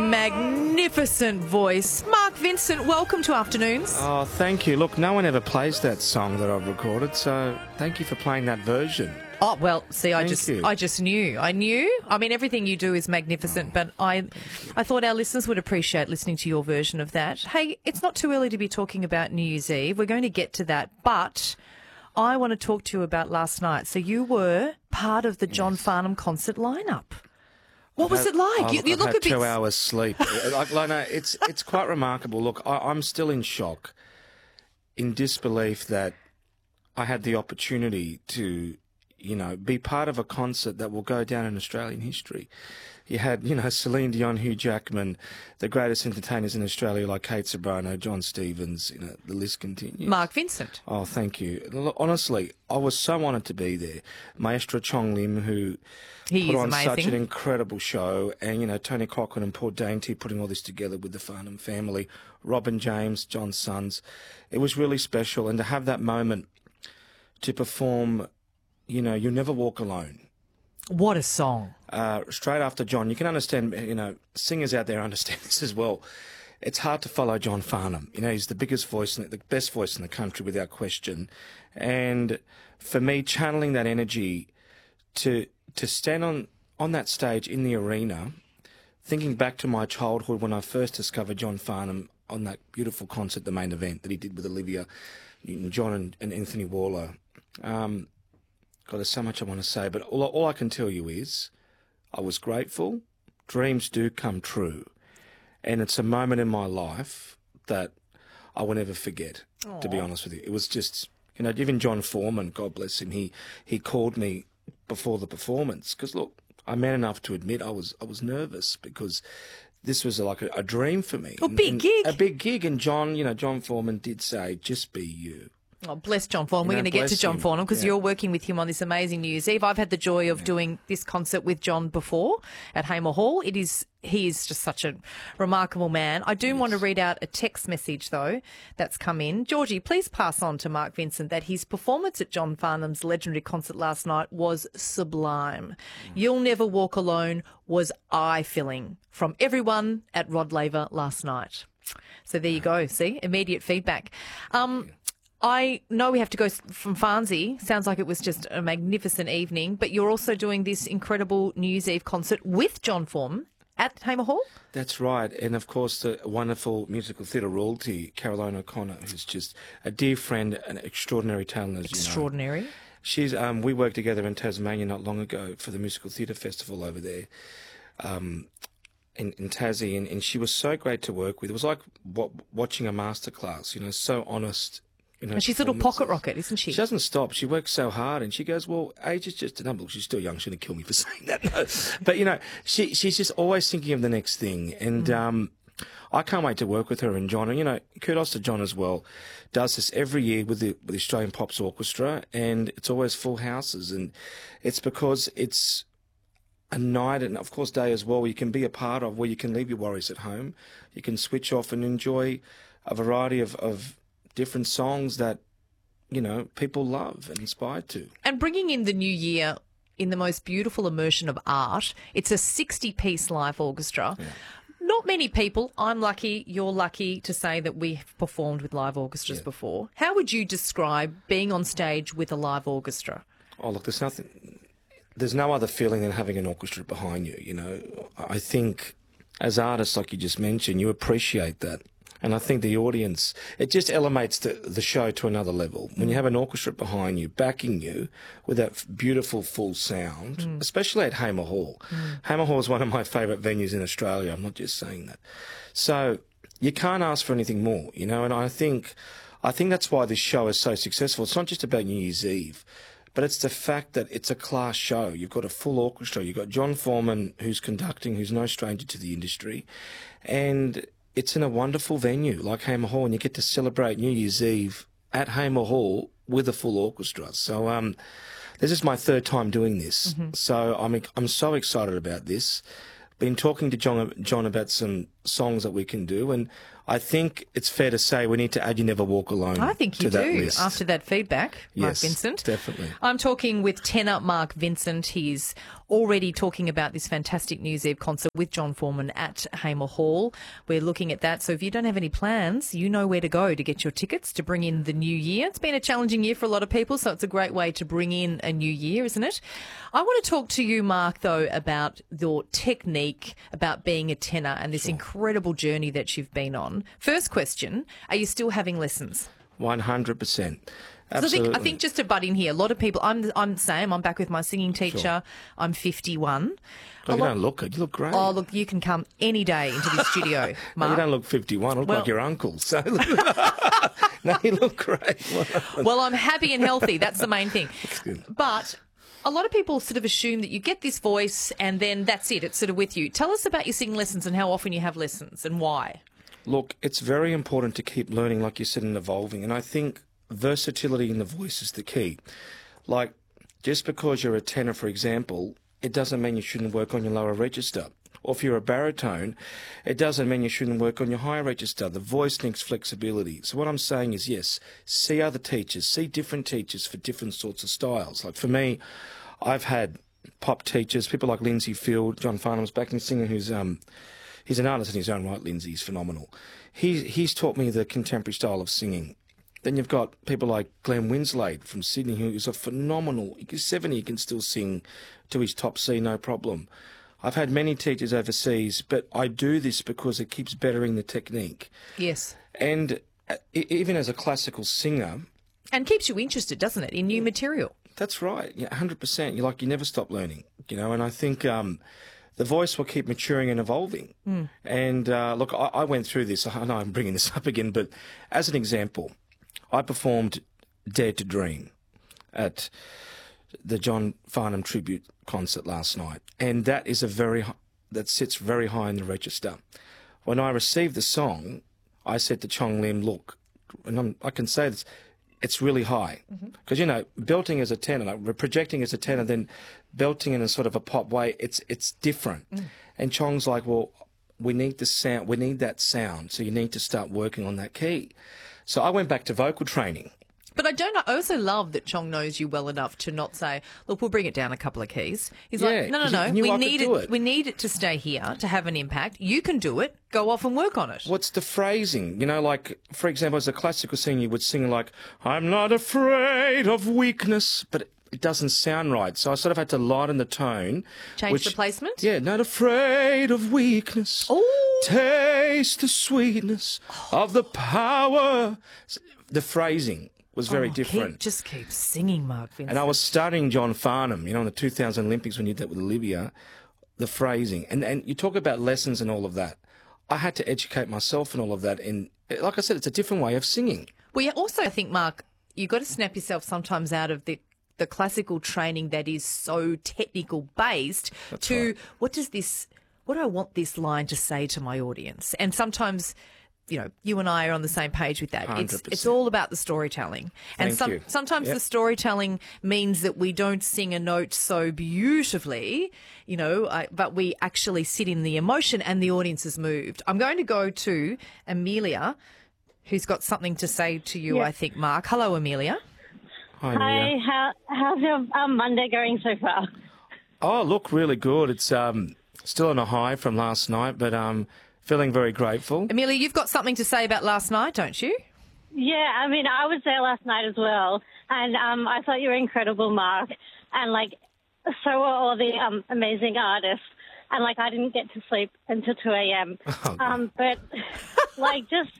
magnificent voice. Mark Vincent, welcome to Afternoons. Oh, thank you. Look, no one ever plays that song that I've recorded, so thank you for playing that version. Oh, well, see, I just knew. I mean, everything you do is magnificent, but I thought our listeners would appreciate listening to your version of that. Hey, it's not too early to be talking about New Year's Eve. We're going to get to that, but I want to talk to you about last night. So you were part of the John Farnham concert lineup. What was it like? You look a bit... 2 hours sleep. It's quite remarkable. Look, I'm still in shock, in disbelief that I had the opportunity to, be part of a concert that will go down in Australian history. You had, Celine Dion, Hugh Jackman, the greatest entertainers in Australia like Kate Ceberano, John Stevens, the list continues. Mark Vincent. Oh, thank you. Look, honestly, I was so honoured to be there. Maestro Chong Lim, who put on such an incredible show, and, Tony Cochrane and Paul Dainty putting all this together with the Farnham family, Robin James, John's sons. It was really special, and to have that moment to perform, You Never Walk Alone. What a song. Straight after John, you can understand, singers out there understand this as well. It's hard to follow John Farnham. He's the biggest voice, the best voice in the country without question. And for me, channeling that energy to stand on that stage in the arena, thinking back to my childhood when I first discovered John Farnham on that beautiful concert, the main event that he did with Olivia Newton-John and Anthony Waller. God, there's so much I want to say, but all I can tell you is I was grateful. Dreams do come true. And it's a moment in my life that I will never forget, to be honest with you. It was just, even John Foreman, God bless him, he called me before the performance. Because, look, I'm man enough to admit I was nervous because this was like a dream for me. A big gig. A big gig. And John Foreman did say, just be you. Oh, bless John Farnham. We're going to get to John Farnham because you're working with him on this amazing New Year's Eve. I've had the joy of doing this concert with John before at Hamer Hall. He is just such a remarkable man. I do want to read out a text message, though, that's come in. Georgie, please pass on to Mark Vincent that his performance at John Farnham's legendary concert last night was sublime. You'll Never Walk Alone was eye-filling from everyone at Rod Laver last night. So there you go. See, immediate feedback. I know we have to go from Farnsey. Sounds like it was just a magnificent evening, but you're also doing this incredible New Year's Eve concert with John Foreman at Hamer Hall? That's right. And, of course, the wonderful musical theatre royalty, Caroline O'Connor, who's just a dear friend, an extraordinary talent, as Extraordinary. She's we worked together in Tasmania not long ago for the Musical Theatre Festival over there in Tassie, and she was so great to work with. It was like watching a masterclass, so honest. And she's a little pocket rocket, isn't she? She doesn't stop. She works so hard, and she goes, well, age is just a number. She's still young. She's going to kill me for saying that. No. But, she's just always thinking of the next thing. And I can't wait to work with her and John. And, kudos to John as well. Does this every year with the Australian Pops Orchestra, and it's always full houses. And it's because it's a night and, of course, day as well where you can be a part of, where you can leave your worries at home. You can switch off and enjoy a variety of different songs that, people love and inspire to. And bringing in the new year in the most beautiful immersion of art, it's a 60-piece live orchestra. Yeah. Not many people, I'm lucky, you're lucky to say that we've performed with live orchestras before. How would you describe being on stage with a live orchestra? Oh, look, there's no other feeling than having an orchestra behind you, I think as artists, like you just mentioned, you appreciate that. And I think the audience, it just elevates the show to another level. When you have an orchestra behind you, backing you with that beautiful full sound, especially at Hamer Hall. Hamer Hall is one of my favourite venues in Australia. I'm not just saying that. So you can't ask for anything more, and I think that's why this show is so successful. It's not just about New Year's Eve, but it's the fact that it's a class show. You've got a full orchestra. You've got John Foreman, who's conducting, who's no stranger to the industry, and it's in a wonderful venue like Hamer Hall, and you get to celebrate New Year's Eve at Hamer Hall with a full orchestra. So this is my third time doing this. So I'm so excited about this. Been talking to John about some songs that we can do, and I think it's fair to say we need to add You Never Walk Alone. I think you to that do, list. after that feedback, Mark Yes, Vincent. definitely. I'm talking with tenor Mark Vincent. He's already talking about this fantastic New Year's Eve concert with John Foreman at Hamer Hall. We're looking at that. So if you don't have any plans, you know where to go to get your tickets to bring in the new year. It's been a challenging year for a lot of people, so it's a great way to bring in a new year, isn't it? I want to talk to you, Mark, though, about your technique, about being a tenor and this incredible journey that you've been on. First question, are you still having lessons? 100%. Absolutely. I think just to butt in here, a lot of people, I'm the same. I'm back with my singing teacher. Sure. I'm 51. Oh, you don't look it. You look great. Oh, look, you can come any day into the studio, No, Mark. you don't look 51. You look like your uncle. So no, you look great. Well, I'm happy and healthy. That's the main thing. That's good. But a lot of people sort of assume that you get this voice and then that's it. It's sort of with you. Tell us about your singing lessons and how often you have lessons and why. Look, it's very important to keep learning, like you said, and evolving. And I think versatility in the voice is the key. Like, just because you're a tenor, for example, it doesn't mean you shouldn't work on your lower register. Or if you're a baritone, it doesn't mean you shouldn't work on your higher register. The voice needs flexibility. So what I'm saying is, yes, see other teachers, see different teachers for different sorts of styles. Like for me, I've had pop teachers, people like Lindsay Field, John Farnham's backing singer, who's he's an artist in his own right. Lindsay's phenomenal. He's taught me the contemporary style of singing. Then you've got people like Glenn Winslade from Sydney, who is a phenomenal. He's 70, he can still sing to his top C, no problem. I've had many teachers overseas, but I do this because it keeps bettering the technique. Yes. And even as a classical singer... And keeps you interested, doesn't it, in new material? That's right, 100%. You never stop learning, and I think the voice will keep maturing and evolving. And look, I went through this. I know I'm bringing this up again, but as an example, I performed Dare to Dream at the John Farnham tribute concert last night, and that sits very high in the register. When I received the song, I said to Chong Lim, look, and I can say this, it's really high. Because, belting as a tenor, like projecting as a tenor, then belting in a sort of a pop way, it's different. And Chong's like, well, we need the sound, we need that sound, so you need to start working on that key. So I went back to vocal training. But I also love that Chong knows you well enough to not say, look, we'll bring it down a couple of keys. He's like, no, we need it to stay here, to have an impact. You can do it. Go off and work on it. What's the phrasing? Like, for example, as a classical singer, you would sing like, I'm not afraid of weakness, but it doesn't sound right. So I sort of had to lighten the tone. Change the placement? Yeah, not afraid of weakness. Oh. Taste the sweetness of the power. The phrasing was very different. Just keep singing, Mark Vincent. And I was studying John Farnham, in the 2000 Olympics when you did that with Olivia, the phrasing. And you talk about lessons and all of that. I had to educate myself and all of that. And like I said, it's a different way of singing. Well, yeah, also, I think, Mark, you've got to snap yourself sometimes out of the classical training that is so technical based. That's to right. what do I want this line to say to my audience? And sometimes, you and I are on the same page with that. 100%. It's all about the storytelling. And Thank you. sometimes the storytelling means that we don't sing a note so beautifully, but we actually sit in the emotion and the audience is moved. I'm going to go to Amelia, who's got something to say to you, I think, Mark. Hello, Amelia. Hi, Hi, how's your Monday going so far? Oh, look, really good. It's still on a high from last night, but feeling very grateful. Amelia, you've got something to say about last night, don't you? Yeah, I was there last night as well, and I thought you were incredible, Mark, and so were all the amazing artists, and I didn't get to sleep until 2 a.m. But just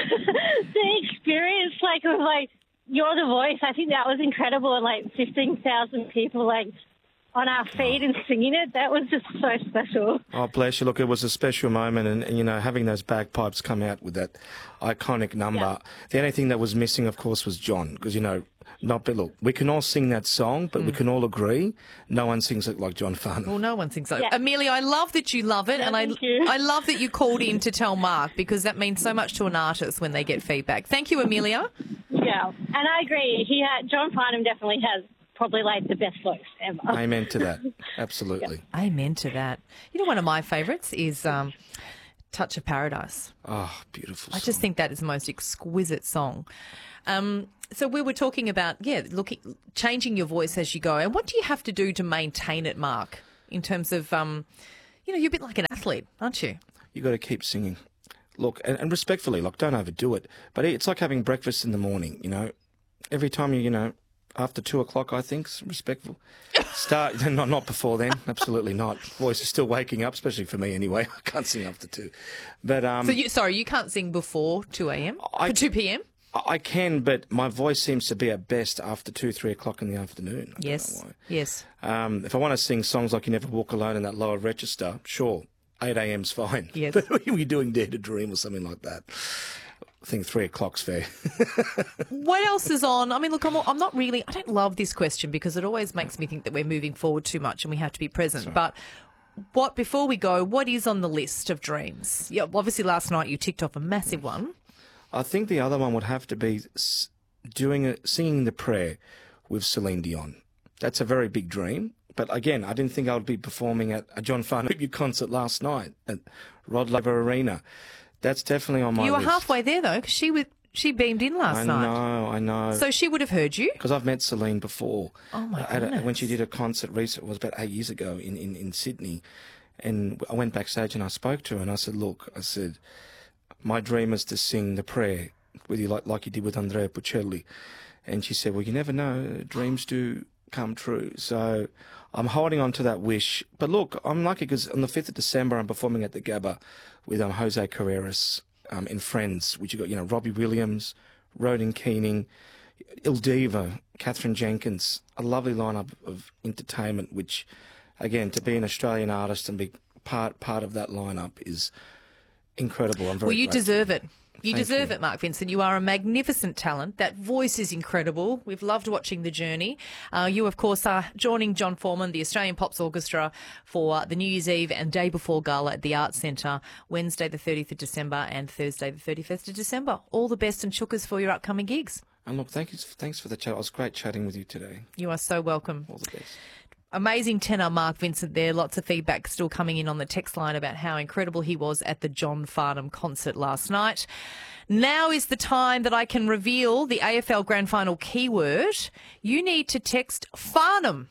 the experience, of You're the Voice, I think that was incredible, and 15,000 people on our feet and singing it. That was just so special. Oh, bless you. Look, it was a special moment, and having those bagpipes come out with that iconic number. Yeah. The only thing that was missing, of course, was John, because, look, we can all sing that song, but we can all agree no one sings it like John Farnham. Well, no one sings like Amelia, I love that you love it, and I love that you called in to tell Mark, because that means so much to an artist when they get feedback. Thank you, Amelia. Yeah, and I agree. John Farnham definitely has probably the best voice ever. Amen to that. Absolutely. Amen to that. One of my favourites is Touch of Paradise. Oh, beautiful I song. just think that is the most exquisite song. So we were talking about, changing your voice as you go. And what do you have to do to maintain it, Mark, in terms of, you're a bit like an athlete, aren't you? You got to keep singing. Look, and respectfully, like, don't overdo it. But it's like having breakfast in the morning, Every time after 2 o'clock, I think, respectful. Start, not before then, absolutely not. Voice is still waking up, especially for me anyway. I can't sing after 2. But So you can't sing before 2 a.m.? 2 p.m.? I can, but my voice seems to be at best after 2, 3 o'clock in the afternoon. I don't know why. Yes. If I want to sing songs like You Never Walk Alone in that lower register, sure, 8 a.m.'s fine. Yes. But when you're doing Dare to Dream or something like that, I think 3 o'clock's fair. What else is on? I mean, look, I don't love this question because it always makes me think that we're moving forward too much and we have to be present. But before we go, what is on the list of dreams? Yeah, obviously last night you ticked off a massive one. I think the other one would have to be singing the prayer with Celine Dion. That's a very big dream. But again, I didn't think I would be performing at a John Farnham tribute concert last night at Rod Laver Arena. That's definitely on my list. You were halfway there though, because she beamed in last night. I know. So she would have heard you? Because I've met Celine before. Oh my goodness. When she did a concert recently, it was about 8 years ago in Sydney. And I went backstage and I spoke to her and I said, look, my dream is to sing the prayer with you like you did with Andrea Bocelli. And she said, well, you never know, dreams do come true. So I'm holding on to that wish. But look, I'm lucky because on the 5th of December, I'm performing at the Gabba with Jose Carreras in Friends, which you got, Robbie Williams, Ronan Keating, Il Divo, Catherine Jenkins, a lovely lineup of entertainment, which, again, to be an Australian artist and be part of that lineup is incredible. I'm very you grateful. deserve it. You Thank deserve you. it, Mark Vincent. You are a magnificent talent. That voice is incredible. We've loved watching the journey. You, of course, are joining John Foreman, the Australian Pops Orchestra, for the New Year's Eve and Day Before Gala at the Arts Centre, Wednesday the 30th of December and Thursday the 31st of December. All the best and chookers for your upcoming gigs. And look, thanks for the chat. It was great chatting with you today. You are so welcome. All the best. Amazing tenor, Mark Vincent there. Lots of feedback still coming in on the text line about how incredible he was at the John Farnham concert last night. Now is the time that I can reveal the AFL Grand Final keyword. You need to text Farnham,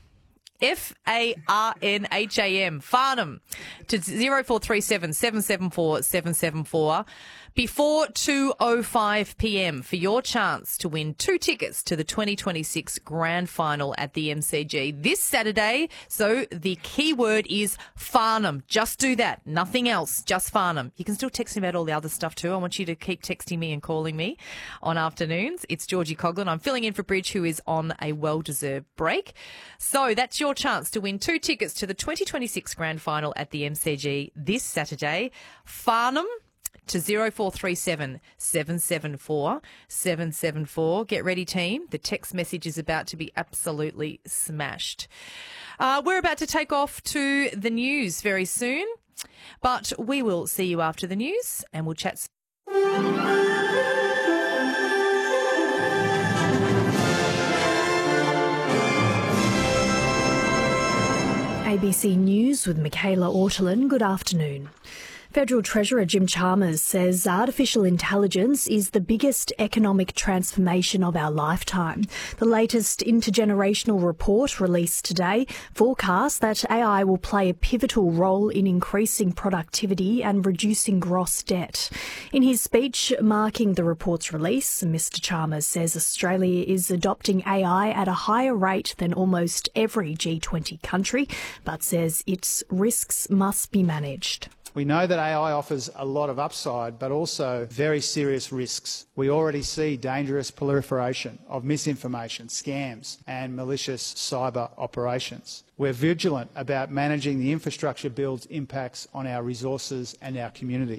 Farnham, Farnham, to 0437 774 774 before 2:05 p.m. for your chance to win 2 tickets to the 2026 Grand Final at the MCG this Saturday. So the keyword is Farnham. Just do that. Nothing else. Just Farnham. You can still text me about all the other stuff too. I want you to keep texting me and calling me on afternoons. It's Georgie Coughlin. I'm filling in for Bridge, who is on a well-deserved break. So that's your chance to win 2 tickets to the 2026 Grand Final at the MCG this Saturday. Farnham to 0437 774 774. Get ready, team. The text message is about to be absolutely smashed. We're about to take off to the news very soon, but we will see you after the news and we'll chat soon. ABC News with Michaela Ortolin. Good afternoon. Federal Treasurer Jim Chalmers says artificial intelligence is the biggest economic transformation of our lifetime. The latest intergenerational report released today forecasts that AI will play a pivotal role in increasing productivity and reducing gross debt. In his speech marking the report's release, Mr Chalmers says Australia is adopting AI at a higher rate than almost every G20 country, but says its risks must be managed. We know that AI offers a lot of upside, but also very serious risks. We already see dangerous proliferation of misinformation, scams, and malicious cyber operations. We're vigilant about managing the infrastructure build's impacts on our resources and our communities.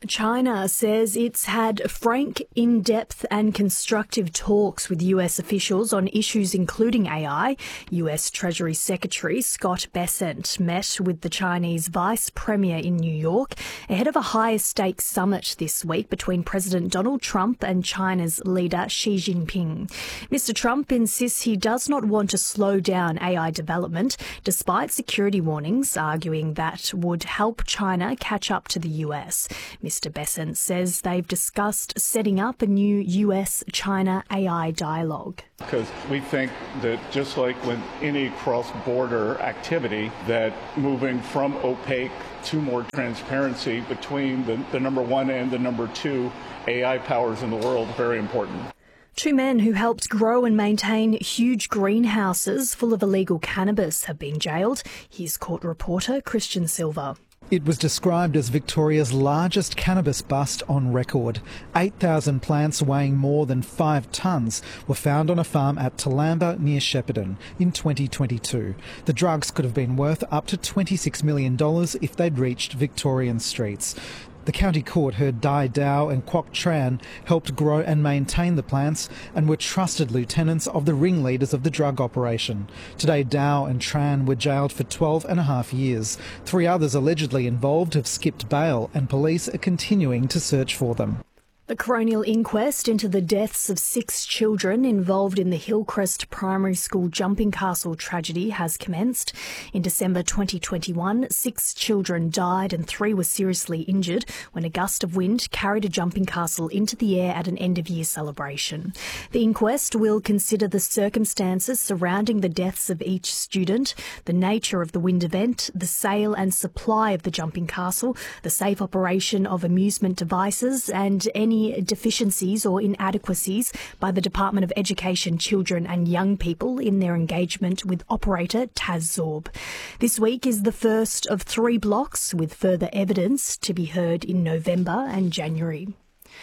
China says it's had frank, in-depth and constructive talks with US officials on issues including AI. US Treasury Secretary Scott Bessent met with the Chinese Vice Premier in New York ahead of a higher-stakes summit this week between President Donald Trump and China's leader Xi Jinping. Mr. Trump insists he does not want to slow down AI development, despite security warnings, arguing that would help China catch up to the US. Mr. Bessent says they've discussed setting up a new US-China AI dialogue. Because we think that just like with any cross-border activity, that moving from opaque to more transparency between the number one and the number two AI powers in the world is very important. Two men who helped grow and maintain huge greenhouses full of illegal cannabis have been jailed. Here's court reporter Christian Silva. It was described as Victoria's largest cannabis bust on record. 8,000 plants weighing more than 5 tonnes were found on a farm at Toolamba near Shepparton in 2022. The drugs could have been worth up to $26 million if they'd reached Victorian streets. The county court heard Dai Dao and Kwok Tran helped grow and maintain the plants and were trusted lieutenants of the ringleaders of the drug operation. Today, Dao and Tran were jailed for 12.5 years. 3 others allegedly involved have skipped bail and police are continuing to search for them. The coronial inquest into the deaths of 6 children involved in the Hillcrest Primary School jumping castle tragedy has commenced. In December 2021, 6 children died and 3 were seriously injured when a gust of wind carried a jumping castle into the air at an end-of-year celebration. The inquest will consider the circumstances surrounding the deaths of each student, the nature of the wind event, the sale and supply of the jumping castle, the safe operation of amusement devices, and any deficiencies or inadequacies by the Department of Education, Children and Young People in their engagement with operator Tas Zorb. This week is the first of 3 blocks, with further evidence to be heard in November and January.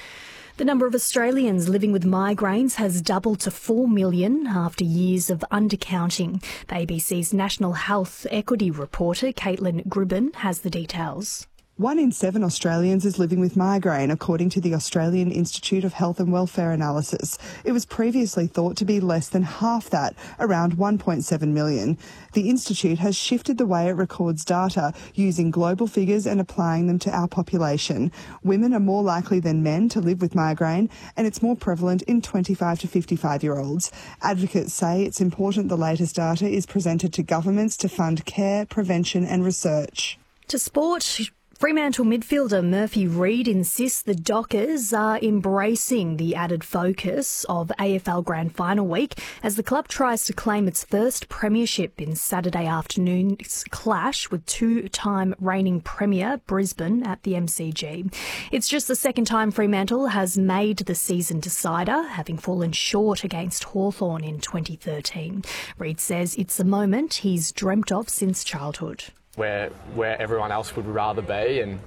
The number of Australians living with migraines has doubled to 4 million after years of undercounting. The ABC's National Health Equity reporter, Caitlin Gribben, has the details. 1 in 7 Australians is living with migraine, according to the Australian Institute of Health and Welfare analysis. It was previously thought to be less than half that, around 1.7 million. The Institute has shifted the way it records data, using global figures and applying them to our population. Women are more likely than men to live with migraine, and it's more prevalent in 25 to 55-year-olds. Advocates say it's important the latest data is presented to governments to fund care, prevention and research. To sport, Fremantle midfielder Murphy Reid insists the Dockers are embracing the added focus of AFL Grand Final week as the club tries to claim its first premiership in Saturday afternoon's clash with 2-time reigning premier Brisbane at the MCG. It's just the second time Fremantle has made the season decider, having fallen short against Hawthorn in 2013. Reid says it's a moment he's dreamt of since childhood. Where everyone else would rather be, and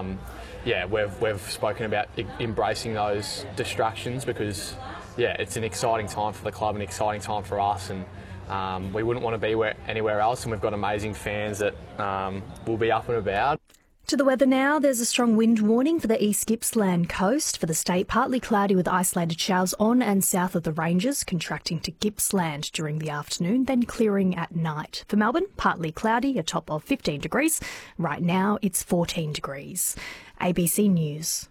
we've spoken about embracing those distractions because it's an exciting time for the club, an exciting time for us, and we wouldn't want to be anywhere else, and we've got amazing fans that will be up and about. To the weather now, there's a strong wind warning for the East Gippsland coast. For the state, partly cloudy with isolated showers on and south of the ranges, contracting to Gippsland during the afternoon, then clearing at night. For Melbourne, partly cloudy, a top of 15 degrees. Right now, it's 14 degrees. ABC News.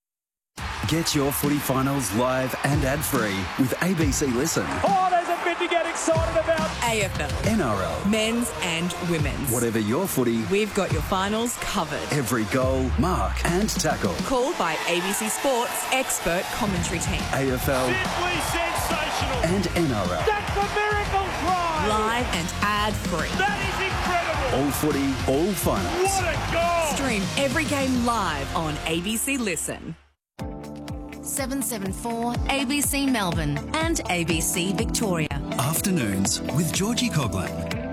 Get your footy finals live and ad-free with ABC Listen. Oh, there's a bit to get excited about. AFL. NRL. Men's and women's. Whatever your footy, we've got your finals covered. Every goal, mark and tackle. Called by ABC Sports' expert commentary team. AFL. Simply sensational. And NRL. That's a miracle try. Live and ad-free. That is incredible. All footy, all finals. What a goal. Stream every game live on ABC Listen. 774 ABC Melbourne and ABC Victoria. Afternoons with Georgie Coughlin.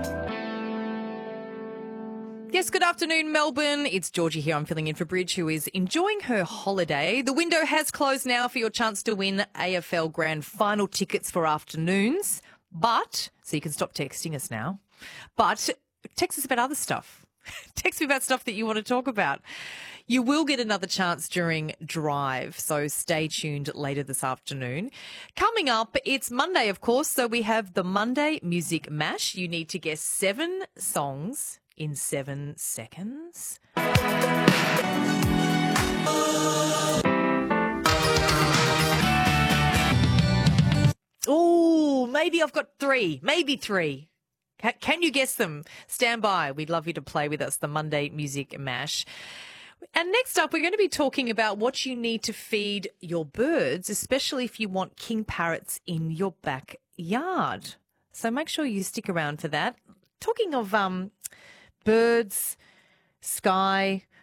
Yes, good afternoon, Melbourne. It's Georgie here. I'm filling in for Bridge, who is enjoying her holiday. The window has closed now for your chance to win AFL Grand Final tickets for afternoons. So you can stop texting us now. But text us about other stuff. Text me about stuff that you want to talk about. You will get another chance during Drive, so stay tuned later this afternoon. Coming up, it's Monday, of course, so we have the Monday Music Mash. You need to guess 7 songs in 7 seconds. Oh, maybe I've got 3, maybe 3. Can you guess them? Stand by. We'd love you to play with us, the Monday Music Mash. And next up, we're going to be talking about what you need to feed your birds, especially if you want king parrots in your backyard. So make sure you stick around for that. Talking of birds, sky,